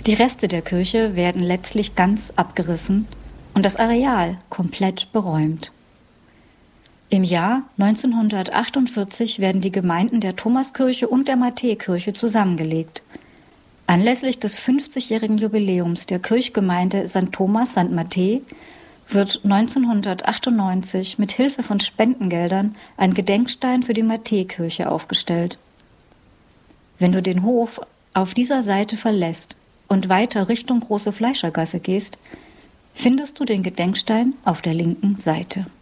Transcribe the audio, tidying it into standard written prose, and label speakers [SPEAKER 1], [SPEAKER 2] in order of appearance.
[SPEAKER 1] Die Reste der Kirche werden letztlich ganz abgerissen und das Areal komplett beräumt. Im Jahr 1948 werden die Gemeinden der Thomaskirche und der Matthäkirche zusammengelegt. Anlässlich des 50-jährigen Jubiläums der Kirchgemeinde St. Thomas St. Matthä wird 1998 mit Hilfe von Spendengeldern ein Gedenkstein für die Matthäkirche aufgestellt. Wenn du den Hof auf dieser Seite verlässt und weiter Richtung Große Fleischergasse gehst, findest du den Gedenkstein auf der linken Seite.